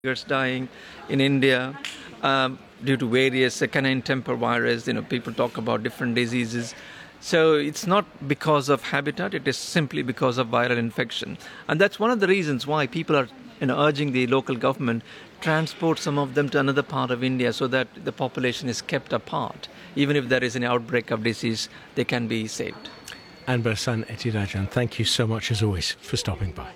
tigers dying in India due to various canine temper virus. People talk about different diseases. So it's not because of habitat, it is simply because of viral infection. And that's one of the reasons why people are urging the local government transport some of them to another part of India so that the population is kept apart. Even if there is an outbreak of disease, they can be saved. Anbarasan Ethirajan, thank you so much as always for stopping by.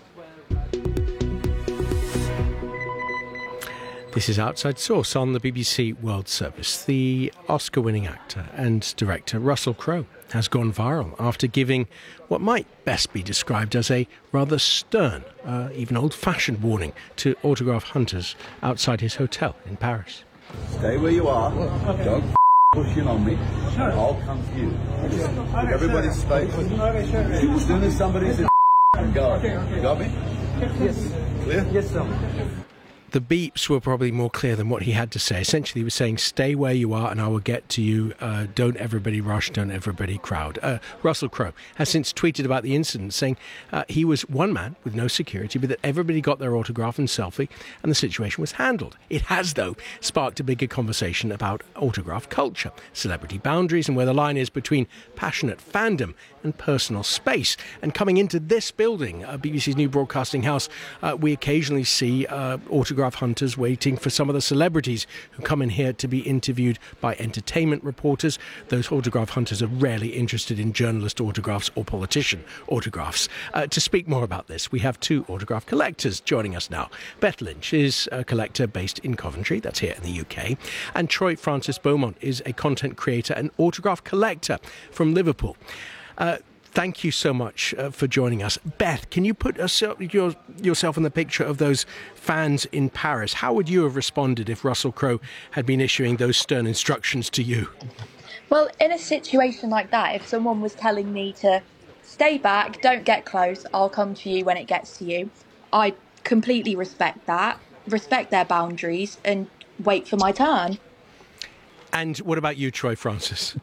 This is Outside Source on the BBC World Service. The Oscar-winning actor and director Russell Crowe has gone viral after giving what might best be described as a rather stern, even old-fashioned warning to autograph hunters outside his hotel in Paris. Stay where you are. Don't push in on me. I'll come to you. Give everybody space. As soon as somebody's in go. You got me? Yes. Clear? Yes, sir. The beeps were probably more clear than what he had to say. Essentially, he was saying, stay where you are and I will get to you. Don't everybody rush, don't everybody crowd. Russell Crowe has since tweeted about the incident, saying he was one man with no security, but that everybody got their autograph and selfie and the situation was handled. It has, though, sparked a bigger conversation about autograph culture, celebrity boundaries and where the line is between passionate fandom and personal space. And coming into this building, BBC's new broadcasting house, we occasionally see autograph hunters waiting for some of the celebrities who come in here to be interviewed by entertainment reporters. Those autograph hunters are rarely interested in journalist autographs or politician autographs. To speak more about this, we have two autograph collectors joining us now. Beth Lynch is a collector based in Coventry, that's here in the UK, and Troy Francis Beaumont is a content creator and autograph collector from Liverpool. Thank you so much for joining us. Beth, can you put yourself in the picture of those fans in Paris? How would you have responded if Russell Crowe had been issuing those stern instructions to you? Well, in a situation like that, if someone was telling me to stay back, don't get close, I'll come to you when it gets to you, I completely respect that, respect their boundaries and wait for my turn. And what about you, Troy Francis?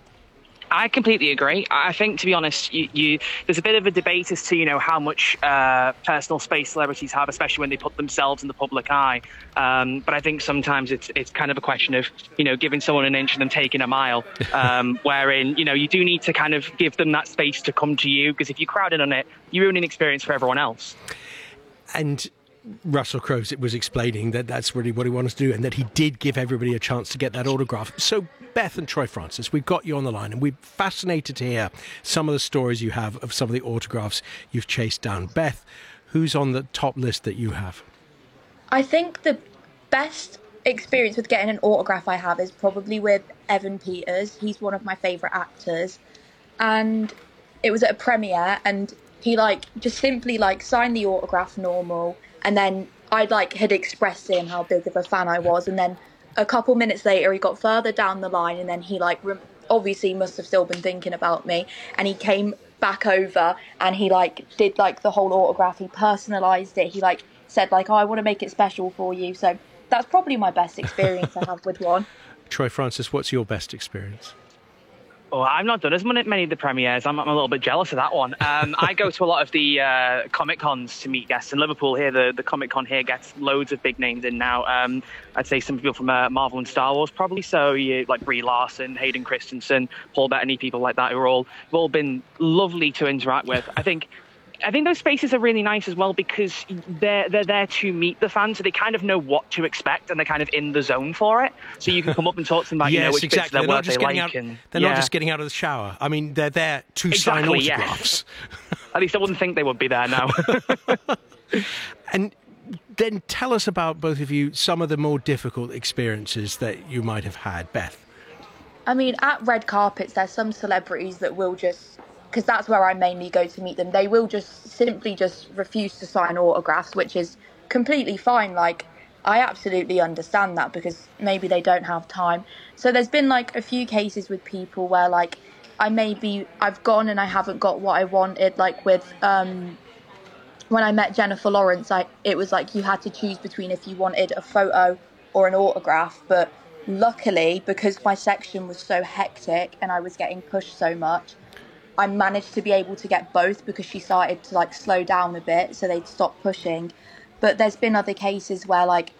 I completely agree. I think, to be honest, there's a bit of a debate as to, how much personal space celebrities have, especially when they put themselves in the public eye. But I think sometimes it's kind of a question of, giving someone an inch and then taking a mile, wherein, you do need to kind of give them that space to come to you, because if you crowd in on it, you ruin an experience for everyone else. And Russell Crowe was explaining that that's really what he wanted to do and that he did give everybody a chance to get that autograph. So, Beth and Troy Francis, we've got you on the line and we're fascinated to hear some of the stories you have of some of the autographs you've chased down. Beth, who's on the top list that you have? I think the best experience with getting an autograph I have is probably with Evan Peters. He's one of my favourite actors. And it was at a premiere and he just simply signed the autograph normal. And then I had expressed to him how big of a fan I was. And then a couple minutes later, he got further down the line and then he obviously must have still been thinking about me. And he came back over and he did the whole autograph. He personalised it. He said oh, I want to make it special for you. So that's probably my best experience I have with one. Troy Francis, what's your best experience? Oh, I've not done as many of the premieres. I'm a little bit jealous of that one. I go to a lot of the Comic Cons to meet guests in Liverpool. Here, the Comic Con here gets loads of big names in now. I'd say some people from Marvel and Star Wars probably. So you Brie Larson, Hayden Christensen, Paul Bettany, people like that who have all been lovely to interact with. I think those spaces are really nice as well because they're there to meet the fans, so they kind of know what to expect and they're kind of in the zone for it. So you can come up and talk to them about which bits of their work they like. They're not just getting out of the shower. I mean, they're there to sign autographs. Yeah. At least I wouldn't think they would be there now. And then tell us about, both of you, some of the more difficult experiences that you might have had. Beth? I mean, at red carpets, there's some celebrities that will just... because that's where I mainly go to meet them, they will simply refuse to sign autographs, which is completely fine. I absolutely understand that because maybe they don't have time. So there's been a few cases with people where I've gone and I haven't got what I wanted, with when I met Jennifer Lawrence, it was you had to choose between if you wanted a photo or an autograph, but luckily, because my section was so hectic and I was getting pushed so much, I managed to be able to get both because she started to slow down a bit, so they'd stop pushing. But there's been other cases where, like,